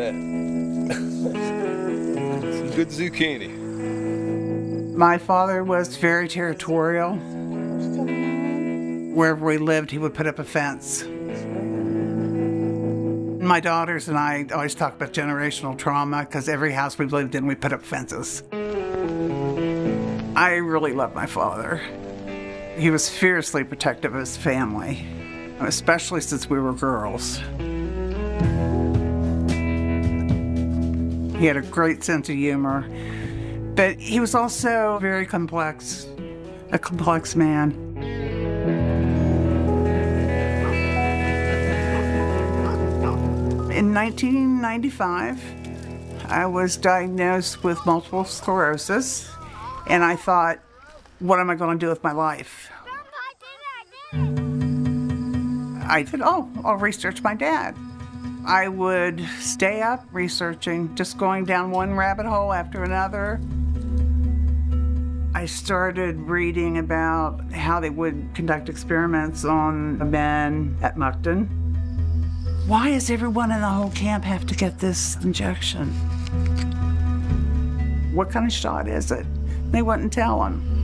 that. Some good zucchini. My father was very territorial. Wherever we lived, he would put up a fence. My daughters and I always talk about generational trauma because every house we've lived in, we put up fences. I really love my father. He was fiercely protective of his family, especially since we were girls. He had a great sense of humor, but he was also very complex, a complex man. In 1995, I was diagnosed with multiple sclerosis, and I thought, what am I going to do with my life? I said, I'll research my dad. I would stay up researching, just going down one rabbit hole after another. I started reading about how they would conduct experiments on men at Moncton. Why does everyone in the whole camp have to get this injection? What kind of shot is it? They wouldn't tell him.